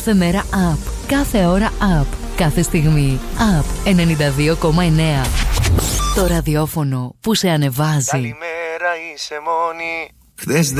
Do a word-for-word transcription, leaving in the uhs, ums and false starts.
Κάθε μέρα up. Κάθε ώρα up. Κάθε στιγμή up. ενενήντα δύο κόμμα εννέα. Το ραδιόφωνο που σε ανεβάζει. Καλημέρα, είσαι μόνη. Χθες